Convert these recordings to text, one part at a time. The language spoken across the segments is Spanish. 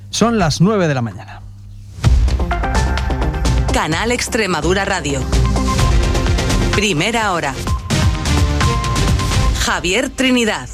Son las 9 de la mañana. Canal Extremadura Radio. Primera hora. Javier Trinidad.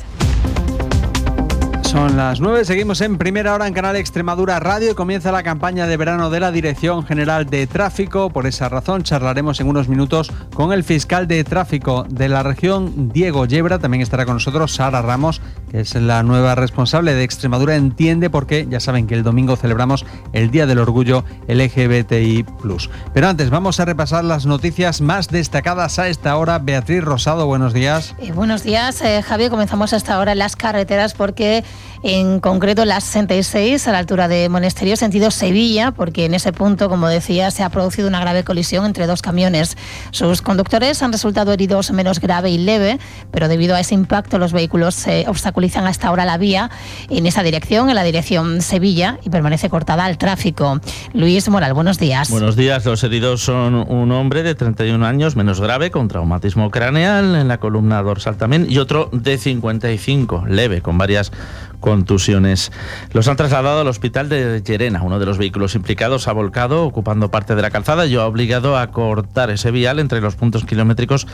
Son las 9, seguimos en Primera Hora en Canal Extremadura Radio y comienza la campaña de verano de la Dirección General de Tráfico. Por esa razón charlaremos en unos minutos con el fiscal de tráfico de la región, Diego Yebra. También estará con nosotros Sara Ramos, que es la nueva responsable de Extremadura Entiende, porque ya saben que el domingo celebramos el Día del Orgullo LGBTI+. Pero antes vamos a repasar las noticias más destacadas a esta hora. Beatriz Rosado, buenos días. Buenos días, Javier. Comenzamos a esta hora en las carreteras porque en concreto la 66 a la altura de Monesterio, sentido Sevilla, porque en ese punto, como decía, se ha producido una grave colisión entre dos camiones. Sus conductores han resultado heridos menos grave y leve, pero debido a ese impacto los vehículos obstaculizan hasta ahora la vía en esa dirección, en la dirección Sevilla, y permanece cortada al tráfico. Luis Moral, buenos días. Buenos días. Los heridos son un hombre de 31 años, menos grave, con traumatismo craneal en la columna dorsal también, y otro de 55, leve, con varias contusiones. Los han trasladado al hospital de Llerena. Uno de los vehículos implicados ha volcado ocupando parte de la calzada y ha obligado a cortar ese vial entre los puntos kilométricos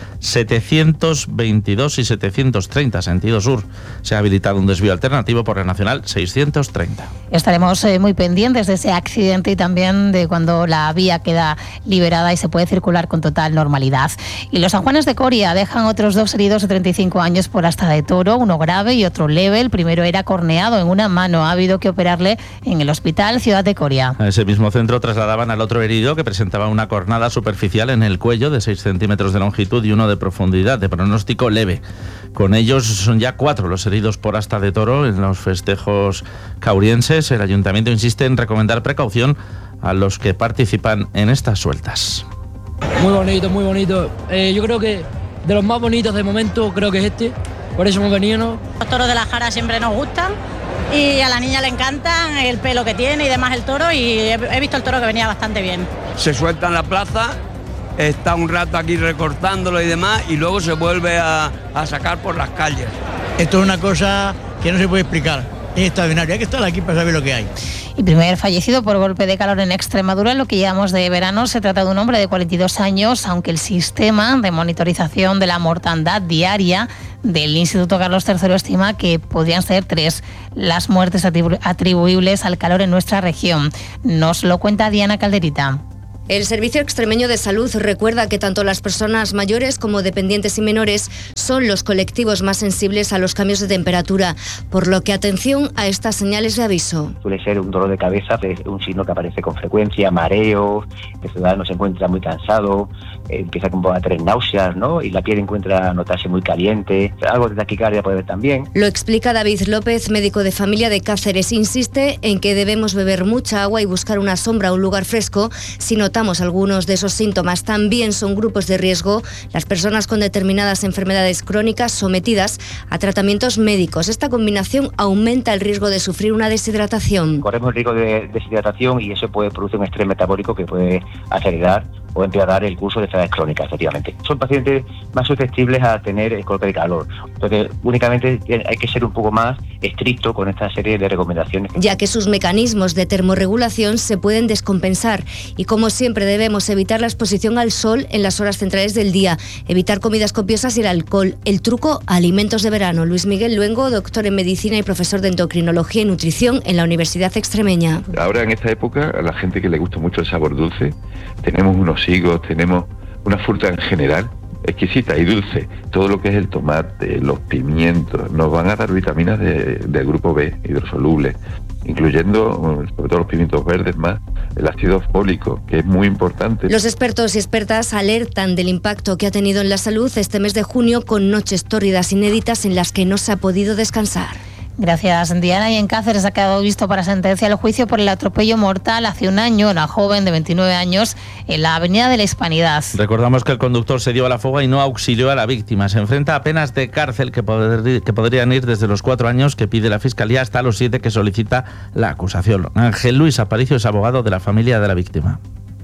722 y 730, sentido sur. Se ha habilitado un desvío alternativo por la Nacional 630. Estaremos muy pendientes de ese accidente y también de cuando la vía queda liberada y se puede circular con total normalidad. Y los sanjuanes de Coria dejan otros dos heridos de 35 años por asta de toro, uno grave y otro leve. El primero era corneado en una mano. Ha habido que operarle en el Hospital Ciudad de Coria. A ese mismo centro trasladaban al otro herido que presentaba una cornada superficial en el cuello de 6 centímetros de longitud y 1 de profundidad, de pronóstico leve. Con ellos son ya 4 los heridos por asta de toro en los festejos caurienses. El ayuntamiento insiste en recomendar precaución a los que participan en estas sueltas. Muy bonito, muy bonito. Yo creo que de los más bonitos de momento creo que es este. Por eso hemos venido, ¿no? Los toros de la Jara siempre nos gustan y a la niña le encantan el pelo que tiene y demás el toro, y he visto el toro que venía bastante bien. Se suelta en la plaza, está un rato aquí recortándolo y demás, y luego se vuelve a sacar por las calles. Esto es una cosa que no se puede explicar. Es extraordinario, hay que estar aquí para saber lo que hay. Y primer fallecido por golpe de calor en Extremadura. En lo que llevamos de verano se trata de un hombre de 42 años, aunque el sistema de monitorización de la mortandad diaria del Instituto Carlos III estima que podrían ser 3 las muertes atribuibles al calor en nuestra región. Nos lo cuenta Diana Calderita. El Servicio Extremeño de Salud recuerda que tanto las personas mayores como dependientes y menores son los colectivos más sensibles a los cambios de temperatura, por lo que atención a estas señales de aviso. Suele ser un dolor de cabeza, es un signo que aparece con frecuencia, mareos, el ciudadano se encuentra muy cansado, empieza a tener náuseas, ¿no? Y la piel encuentra a notarse muy caliente, algo de taquicardia puede haber también. Lo explica David López, médico de familia de Cáceres. Insiste en que debemos beber mucha agua y buscar una sombra o un lugar fresco si notamos algunos de esos síntomas. También son grupos de riesgo las personas con determinadas enfermedades crónicas sometidas a tratamientos médicos. Esta combinación aumenta el riesgo de sufrir una deshidratación. Corremos el riesgo de deshidratación y eso puede producir un estrés metabólico que puede acelerar o empeorar el curso de enfermedades crónicas, efectivamente. Son pacientes más susceptibles a tener el golpe de calor. Entonces, únicamente hay que ser un poco más estricto con esta serie de recomendaciones. Ya que sus mecanismos de termorregulación se pueden descompensar y, como siempre, debemos evitar la exposición al sol en las horas centrales del día, evitar comidas copiosas y el alcohol. El truco, alimentos de verano. Luis Miguel Luengo, doctor en medicina y profesor de endocrinología y nutrición en la Universidad Extremeña. Ahora, en esta época, a la gente que le gusta mucho el sabor dulce, tenemos unos higos, tenemos una fruta en general exquisita y dulce. Todo lo que es el tomate, los pimientos, nos van a dar vitaminas del grupo B, hidrosolubles, incluyendo, sobre todo los pimientos verdes más, el ácido fólico, que es muy importante. Los expertos y expertas alertan del impacto que ha tenido en la salud este mes de junio, con noches tórridas inéditas en las que no se ha podido descansar. Gracias, Diana. Y en Cáceres ha quedado visto para sentencia el juicio por el atropello mortal hace un año a una joven de 29 años en la Avenida de la Hispanidad. Recordamos que el conductor se dio a la fuga y no auxilió a la víctima. Se enfrenta a penas de cárcel que podrían ir desde los 4 años que pide la Fiscalía hasta los 7 que solicita la acusación. Ángel Luis Aparicio es abogado de la familia de la víctima.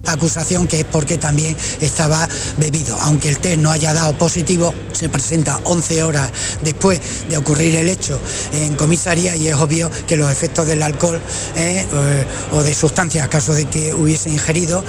acusación, que es porque también estaba bebido. Aunque el test no haya dado positivo, se presenta 11 horas después de ocurrir el hecho en comisaría y es obvio que los efectos del alcohol o de sustancias, caso de que hubiese ingerido,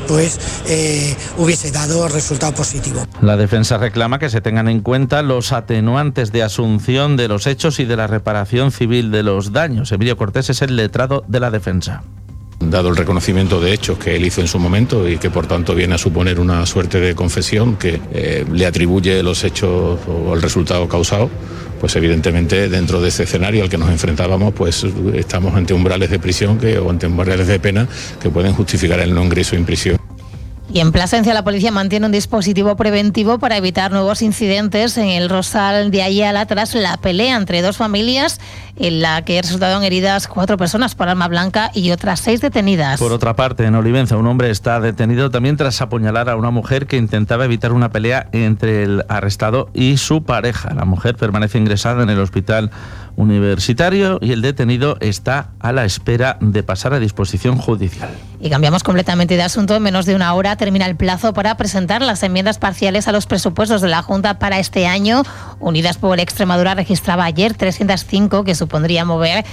hubiese dado resultado positivo. La defensa reclama que se tengan en cuenta los atenuantes de asunción de los hechos y de la reparación civil de los daños. Emilio Cortés es el letrado de la defensa. Dado el reconocimiento de hechos que él hizo en su momento y que por tanto viene a suponer una suerte de confesión que le atribuye los hechos o el resultado causado, pues evidentemente dentro de ese escenario al que nos enfrentábamos, pues estamos ante umbrales de prisión o ante umbrales de pena que pueden justificar el no ingreso en prisión. Y en Plasencia la policía mantiene un dispositivo preventivo para evitar nuevos incidentes en el Rosal de Ayala tras la pelea entre dos familias en la que resultaron heridas 4 personas por arma blanca y otras 6 detenidas. Por otra parte, en Olivenza un hombre está detenido también tras apuñalar a una mujer que intentaba evitar una pelea entre el arrestado y su pareja. La mujer permanece ingresada en el hospital universitario y el detenido está a la espera de pasar a disposición judicial. Y cambiamos completamente de asunto. En menos de una hora termina el plazo para presentar las enmiendas parciales a los presupuestos de la Junta para este año. Unidas por Extremadura registraba ayer 305, que supondría mover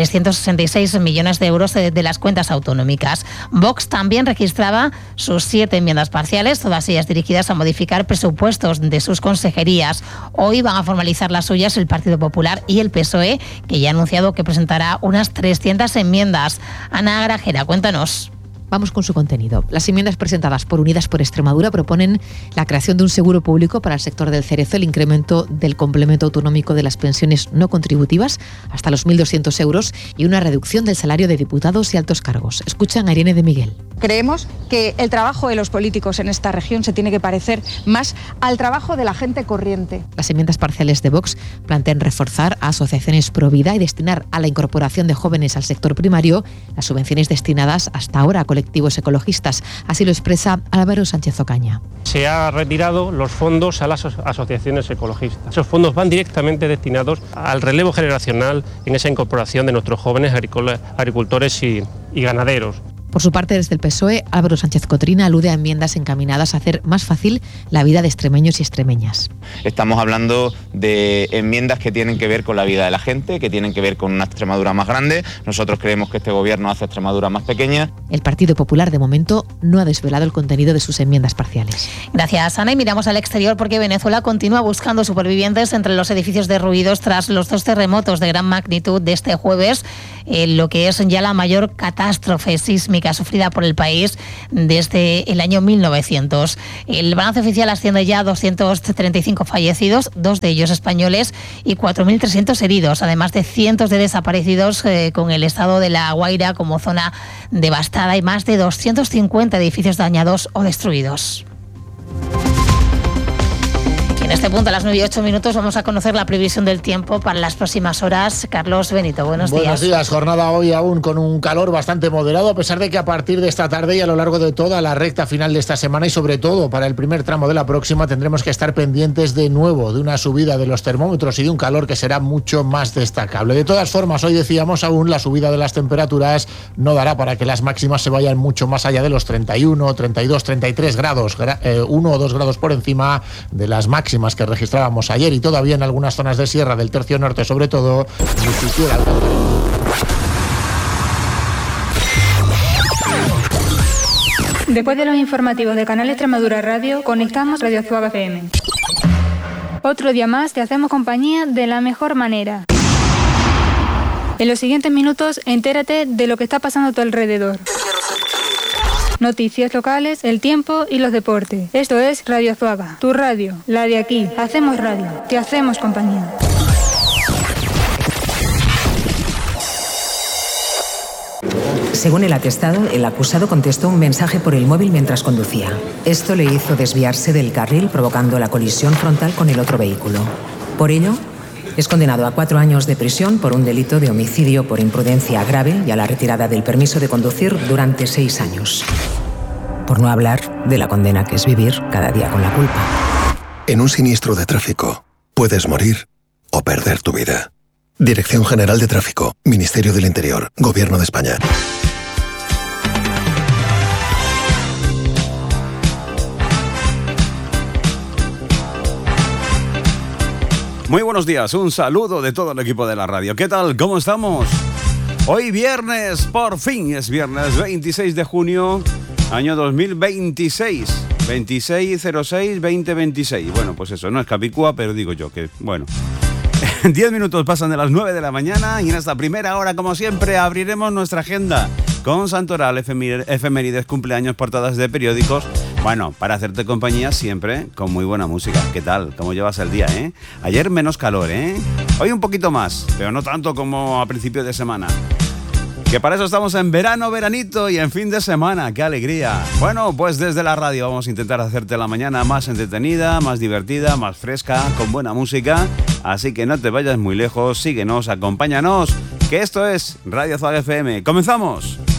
366 millones de euros de las cuentas autonómicas. Vox también registraba sus 7 enmiendas parciales, todas ellas dirigidas a modificar presupuestos de sus consejerías. Hoy van a formalizar las suyas el Partido Popular y el PSOE, que ya ha anunciado que presentará unas 300 enmiendas. Ana Grajera, cuéntanos. Vamos con su contenido. Las enmiendas presentadas por Unidas por Extremadura proponen la creación de un seguro público para el sector del cerezo, el incremento del complemento autonómico de las pensiones no contributivas hasta los 1.200 euros y una reducción del salario de diputados y altos cargos. Escuchan a Irene de Miguel. Creemos que el trabajo de los políticos en esta región se tiene que parecer más al trabajo de la gente corriente. Las enmiendas parciales de Vox plantean reforzar a asociaciones pro vida y destinar a la incorporación de jóvenes al sector primario las subvenciones destinadas hasta ahora a colectivos ecologistas. Así lo expresa Álvaro Sánchez Ocaña. Se ha retirado los fondos a las asociaciones ecologistas. Esos fondos van directamente destinados al relevo generacional en esa incorporación de nuestros jóvenes agricultores y ganaderos. Por su parte, desde el PSOE, Álvaro Sánchez Cotrina alude a enmiendas encaminadas a hacer más fácil la vida de extremeños y extremeñas. Estamos hablando de enmiendas que tienen que ver con la vida de la gente, que tienen que ver con una Extremadura más grande. Nosotros creemos que este gobierno hace Extremadura más pequeña. El Partido Popular, de momento, no ha desvelado el contenido de sus enmiendas parciales. Gracias, Ana. Y miramos al exterior porque Venezuela continúa buscando supervivientes entre los edificios derruidos tras los 2 terremotos de gran magnitud de este jueves, lo que es ya la mayor catástrofe sísmica sufrida por el país desde el año 1900. El balance oficial asciende ya a 235 fallecidos, 2 de ellos españoles, y 4.300 heridos, además de cientos de desaparecidos, con el estado de La Guaira como zona devastada y más de 250 edificios dañados o destruidos. En este punto, a las 9:08, vamos a conocer la previsión del tiempo para las próximas horas. Carlos Benito, buenos días. Buenos días. Jornada hoy aún con un calor bastante moderado, a pesar de que a partir de esta tarde y a lo largo de toda la recta final de esta semana y sobre todo para el primer tramo de la próxima tendremos que estar pendientes de nuevo de una subida de los termómetros y de un calor que será mucho más destacable. De todas formas, hoy decíamos aún la subida de las temperaturas no dará para que las máximas se vayan mucho más allá de los 31, 32, 33 grados, 1 o 2 grados por encima de las máximas que registrábamos ayer y todavía en algunas zonas de sierra del tercio norte, sobre todo, ni siquiera. Después de los informativos de Canal Extremadura Radio, conectamos Radio Zuaga FM. Otro día más te hacemos compañía de la mejor manera. En los siguientes minutos, entérate de lo que está pasando a tu alrededor. Noticias locales, el tiempo y los deportes. Esto es Radio Zuaga, tu radio, la de aquí. Hacemos radio, te hacemos compañía. Según el atestado, el acusado contestó un mensaje por el móvil mientras conducía. Esto le hizo desviarse del carril, provocando la colisión frontal con el otro vehículo. Por ello, es condenado a 4 años de prisión por un delito de homicidio por imprudencia grave y a la retirada del permiso de conducir durante 6 años. Por no hablar de la condena que es vivir cada día con la culpa. En un siniestro de tráfico, puedes morir o perder tu vida. Dirección General de Tráfico, Ministerio del Interior, Gobierno de España. Muy buenos días, un saludo de todo el equipo de la radio. ¿Qué tal? ¿Cómo estamos? Hoy viernes, por fin es viernes 26 de junio, año 2026. 2606-2026. Bueno, pues eso, no es Capicúa, pero digo yo que, bueno. 10 minutos pasan de las 9 de la mañana y en esta primera hora, como siempre, abriremos nuestra agenda con santoral, efemérides, cumpleaños, portadas de periódicos. Bueno, para hacerte compañía siempre con muy buena música. ¿Qué tal? ¿Cómo llevas el día, Ayer menos calor, Hoy un poquito más, pero no tanto como a principio de semana. Que para eso estamos en verano, veranito y en fin de semana. ¡Qué alegría! Bueno, pues desde la radio vamos a intentar hacerte la mañana más entretenida, más divertida, más fresca, con buena música. Así que no te vayas muy lejos, síguenos, acompáñanos, que esto es Radio Zuaga FM. ¡Comenzamos!